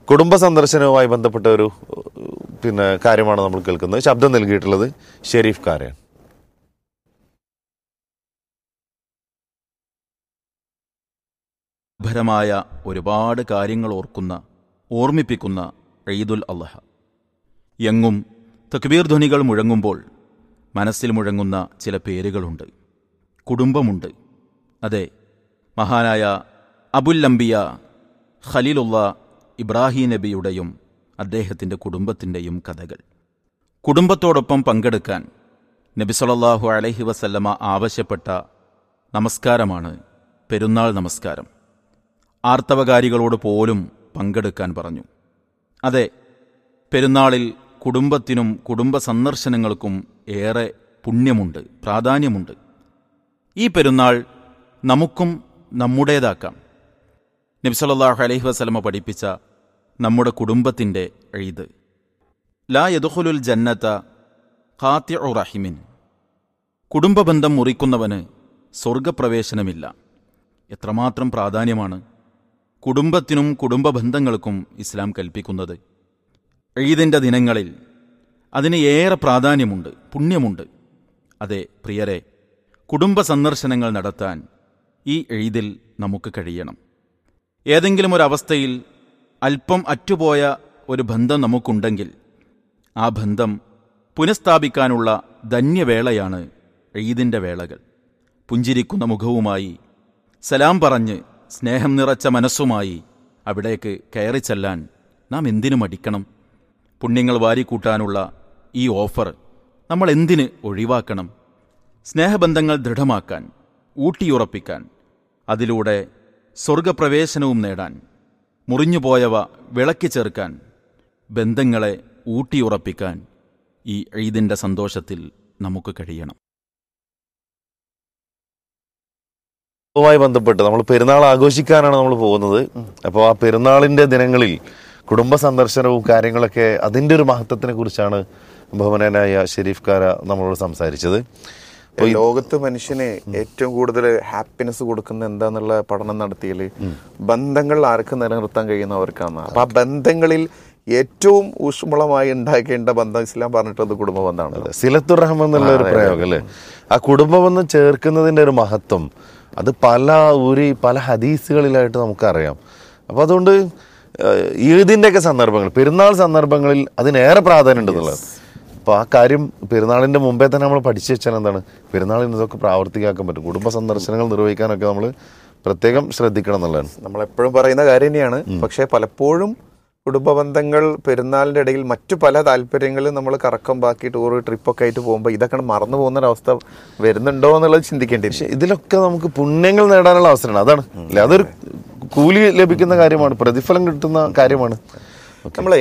കുടുംബ സന്ദർശനവുമായി ബന്ധപ്പെട്ട ഒരു കാര്യമാണ് നമ്മൾ കേൾക്കുന്നത്. ശബ്ദം നൽകിയിട്ടുള്ളത് ഷെരീഫ് കാരയാണ്. ഭരമായ ഒരുപാട് കാര്യങ്ങൾ ഓർമ്മിപ്പിക്കുന്ന ഈദുൽ അദ്ഹ. എങ്ങും തക്ബീർ ധ്വനികൾ മുഴങ്ങുമ്പോൾ മനസ്സിൽ മുഴങ്ങുന്ന ചില പേരുകളുണ്ട്. കുടുംബമുണ്ട്. അതെ, മഹാനായ അബുൽ അംബിയ ഖലീലുല്ലാ ഇബ്രാഹിം നബിയുടെയും അദ്ദേഹത്തിൻ്റെ കുടുംബത്തിൻ്റെയും കഥകൾ. കുടുംബത്തോടൊപ്പം പങ്കെടുക്കാൻ നബി സല്ലല്ലാഹു അലൈഹി വസല്ലമ ആവശ്യപ്പെട്ട നമസ്കാരമാണ് പെരുന്നാൾ നമസ്കാരം. ആർത്തവകാരികളോട് പോലും പങ്കെടുക്കാൻ പറഞ്ഞു. അതെ, പെരുന്നാളിൽ കുടുംബത്തിനും കുടുംബ സന്ദർശനങ്ങൾക്കും ഏറെ പുണ്യമുണ്ട്, പ്രാധാന്യമുണ്ട്. ഈ പെരുന്നാൾ നമുക്കും നമ്മുടേതാക്കാം. നബി സല്ലല്ലാഹു അലൈഹി വസല്ലമ പഠിപ്പിച്ച നമ്മുടെ കുടുംബത്തിൻ്റെ ഈദ്. ലാ യദ്ഖുലുൽ ജന്നത ഖാതിഉ റഹിമിൻ. കുടുംബബന്ധം മുറിക്കുന്നവന് സ്വർഗപ്രവേശനമില്ല. എത്രമാത്രം പ്രാധാന്യമാണ് കുടുംബത്തിനും കുടുംബബന്ധങ്ങൾക്കും ഇസ്ലാം കൽപ്പിക്കുന്നത്. ഈദിൻ്റെ ദിനങ്ങളിൽ അതിന് ഏറെ പ്രാധാന്യമുണ്ട്, പുണ്യമുണ്ട്. അതെ പ്രിയരെ, കുടുംബ സന്ദർശനങ്ങൾ നടത്താൻ ഈ ഈദിൽ നമുക്ക് കഴിയണം. ഏതെങ്കിലും ഒരവസ്ഥയിൽ അല്പം അറ്റുപോയ ഒരു ബന്ധം നമുക്കുണ്ടെങ്കിൽ ആ ബന്ധം പുനഃസ്ഥാപിക്കാനുള്ള ധന്യവേളയാണ് ഈദിൻ്റെ വേളകൾ. പുഞ്ചിരിക്കുന്ന മുഖവുമായി, സലാം പറഞ്ഞ് സ്നേഹം നിറച്ച മനസ്സുമായി അവിടേക്ക് കയറിച്ചെല്ലാൻ നാം എന്തിനു മടിക്കണം? പുണ്യങ്ങൾ വാരിക്കൂട്ടാനുള്ള ഈ ഓഫർ നമ്മൾ എന്തിന് ഒഴിവാക്കണം? സ്നേഹബന്ധങ്ങൾ ദൃഢമാക്കാൻ, ഊട്ടിയുറപ്പിക്കാൻ, അതിലൂടെ സ്വർഗപ്രവേശനവും നേടാൻ, മുറിഞ്ഞുപോയവ വിളക്കി ചേർക്കാൻ, ബന്ധങ്ങളെ ഊട്ടിയുറപ്പിക്കാൻ ഈ ഈദിൻ്റെ സന്തോഷത്തിൽ നമുക്ക് കഴിയണം. ുമായി ബന്ധപ്പെട്ട് നമ്മൾ പെരുന്നാൾ ആഘോഷിക്കാനാണ് നമ്മൾ പോകുന്നത്. അപ്പോൾ ആ പെരുന്നാളിൻ്റെ ദിനങ്ങളിൽ കുടുംബ സന്ദർശനവും കാര്യങ്ങളൊക്കെ അതിൻ്റെ ഒരു മഹത്വത്തിനെ കുറിച്ചാണ് ബഹുമാനനായ ഷെരീഫ് കാര നമ്മളോട് സംസാരിച്ചത്. ലോകത്ത് മനുഷ്യന് ഏറ്റവും കൂടുതൽ ഹാപ്പിനെസ് കൊടുക്കുന്ന എന്താന്നുള്ള പഠനം നടത്തിയാൽ ബന്ധങ്ങൾ ആർക്ക് നിലനിർത്താൻ കഴിയുന്നവർക്കാണ്. അപ്പൊ ആ ബന്ധങ്ങളിൽ ഏറ്റവും ഊഷ്മളമായി ഉണ്ടാക്കേണ്ട ബന്ധം ഇസ്ലാം പറഞ്ഞിട്ടത് കുടുംബ ബന്ധമാണ്. സിലത്തുർ റഹ്മ എന്നുള്ള ഒരു പ്രയോഗം അല്ലേ? ആ കുടുംബബന്ധം ചേർക്കുന്നതിൻ്റെ ഒരു മഹത്വം അത് പല ഹദീസുകളിലായിട്ട് നമുക്കറിയാം. അപ്പോൾ അതുകൊണ്ട് ഈദിൻ്റെയൊക്കെ സന്ദർഭങ്ങൾ, പെരുന്നാൾ സന്ദർഭങ്ങളിൽ അതിനേറെ പ്രാധാന്യം ഉണ്ടെന്നുള്ളത്. അപ്പോൾ ആ കാര്യം പെരുന്നാളിൻ്റെ മുമ്പേ തന്നെ നമ്മൾ പഠിച്ചു വെച്ചാൽ എന്താണ്, പെരുന്നാളിൽ ഇതൊക്കെ പ്രാവർത്തികമാക്കാൻ പറ്റും. കുടുംബ സന്ദർശനങ്ങൾ നിർവഹിക്കാനൊക്കെ നമ്മൾ പ്രത്യേകം ശ്രദ്ധിക്കണം എന്നുള്ളതാണ് നമ്മളെപ്പോഴും പറയുന്ന കാര്യം തന്നെയാണ്. പക്ഷേ പലപ്പോഴും കുടുംബ ബന്ധങ്ങൾ പെരുന്നാളിൻ്റെ ഇടയിൽ മറ്റു പല താല്പര്യങ്ങളും നമ്മൾ കറക്കം ബാക്കി ടൂർ ട്രിപ്പൊക്കെ ആയിട്ട് പോകുമ്പോൾ ഇതൊക്കെ മറന്നു പോകുന്നൊരവസ്ഥ വരുന്നുണ്ടോ എന്നുള്ളത് ചിന്തിക്കേണ്ടി. പക്ഷേ ഇതിലൊക്കെ നമുക്ക് പുണ്യങ്ങൾ നേടാനുള്ള അവസരമാണ്. അതാണ് അല്ലേ, അതൊരു കൂലി ലഭിക്കുന്ന കാര്യമാണ്, പ്രതിഫലം കിട്ടുന്ന കാര്യമാണ്. നമ്മളെ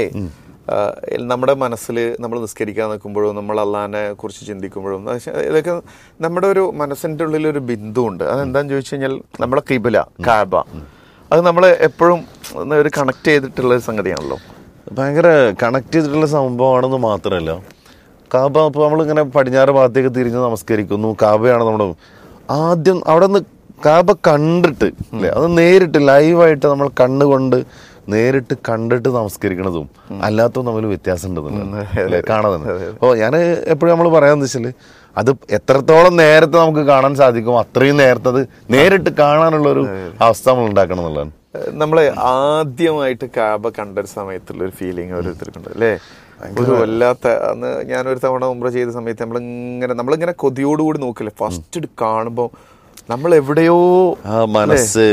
നമ്മുടെ മനസ്സിൽ നമ്മൾ നിസ്കരിക്കാൻ നിൽക്കുമ്പോഴും നമ്മൾ അള്ളാഹിനെ കുറിച്ച് ചിന്തിക്കുമ്പോഴും ഇതൊക്കെ നമ്മുടെ ഒരു മനസ്സിൻ്റെ ഉള്ളിലൊരു ബിന്ദുവുണ്ട്. അതെന്താന്ന് ചോദിച്ചു കഴിഞ്ഞാൽ നമ്മളെ ഖിബല കാബ, അത് നമ്മൾ എപ്പോഴും ഒരു കണക്ട് ചെയ്തിട്ടുള്ള ഒരു സംഗതിയാണല്ലോ. ഭയങ്കര കണക്ട് ചെയ്തിട്ടുള്ള സംഭവമാണെന്ന് മാത്രമല്ല, കാബ ഇപ്പോൾ നമ്മളിങ്ങനെ പടിഞ്ഞാറ് ഭാഗത്തേക്ക് തിരിഞ്ഞ് നമസ്കരിക്കുന്നു, കാബയാണ് നമ്മുടെ ആദ്യം. അവിടെ നിന്ന് കാബ കണ്ടിട്ട് അല്ലേ, അത് നേരിട്ട് ലൈവായിട്ട് നമ്മൾ കണ്ണുകൊണ്ട് നേരിട്ട് കണ്ടിട്ട് നമസ്കരിക്കണതും അല്ലാത്തതും തമ്മിൽ വ്യത്യാസം ഉണ്ടെന്നുള്ളത് കാണുന്നത്. അപ്പോൾ ഞാൻ എപ്പോഴും നമ്മൾ പറയാമെന്ന് വെച്ചാൽ അത് എത്രത്തോളം നേരത്തെ നമുക്ക് കാണാൻ സാധിക്കും അത്രയും നേരത്തെ അത് നേരിട്ട് കാണാനുള്ളൊരു അവസ്ഥ നമ്മൾ ഉണ്ടാക്കണം എന്നുള്ളതാണ്. നമ്മളെ ആദ്യമായിട്ട് കാബ കണ്ടൊരു സമയത്തുള്ള ഒരു ഫീലിംഗ് ഓരോരുത്തർക്കുണ്ട് അല്ലേ? ഒരു വല്ലാത്ത, അന്ന് ഞാനൊരു തവണ ഉംറ ചെയ്ത സമയത്ത് നമ്മളിങ്ങനെ കൊതിയോടുകൂടി നോക്കില്ലേ, ഫസ്റ്റ് കാണുമ്പോൾ നമ്മൾ എവിടെയോ മനസ്സ്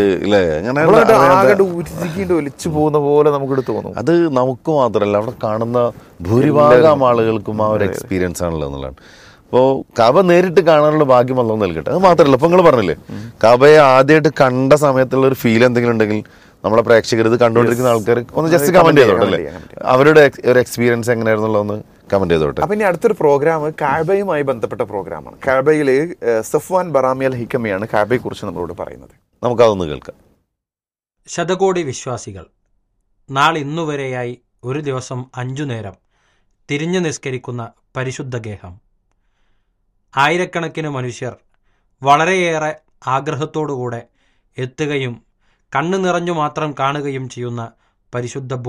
ഒലിച്ചു പോകുന്ന പോലെ നമുക്കിവിടെ തോന്നും. അത് നമുക്ക് മാത്രമല്ല അവിടെ കാണുന്ന ഭൂരിഭാഗം ആളുകൾക്കും ആ ഒരു എക്സ്പീരിയൻസ് ആണല്ലോ എന്നുള്ളതാണ്. അപ്പോൾ കാബ നേരിട്ട് കാണാനുള്ള ഭാഗ്യം അല്ലാഹു നൽകട്ടെ. അത് മാത്രമല്ല, ഇപ്പൊ നിങ്ങൾ പറഞ്ഞില്ലേ കാബയെ ആദ്യമായിട്ട് കണ്ട സമയത്തുള്ള ഒരു ഫീൽ എന്തെങ്കിലും ഉണ്ടെങ്കിൽ നമ്മളെ പ്രേക്ഷകർ, ഇത് കണ്ടുകൊണ്ടിരിക്കുന്ന ആൾക്കാർ ഒന്ന് ജസ്റ്റ് കമന്റ് ചെയ്തോട്ടല്ലേ, അവരുടെ ഒരു എക്സ്പീരിയൻസ് എങ്ങനെയായിരുന്നുള്ള ഒന്ന് കമന്റ് ചെയ്തോട്ടെ. അപ്പൊ ഇനി അടുത്തൊരു പ്രോഗ്രാം കാബയുമായി ബന്ധപ്പെട്ട പ്രോഗ്രാമാണ്. കാബയില് സഫ്വാൻ ബറാമി അൽ ഹിക്കമിയാണ് കാബയെ കുറിച്ച് നമ്മളോട് പറയുന്നത്. നമുക്കതൊന്ന് കേൾക്കാം. ശതകോടി വിശ്വാസികൾ നാളിന്നുവരെയായി ഒരു ദിവസം 5 നേരം തിരിഞ്ഞു നിസ്കരിക്കുന്ന പരിശുദ്ധ ഗേഹം. ആയിരക്കണക്കിന് മനുഷ്യർ വളരെയേറെ ആഗ്രഹത്തോടുകൂടെ എത്തുകയും കണ്ണു നിറഞ്ഞു മാത്രം കാണുകയും ചെയ്യുന്ന പരിശുദ്ധ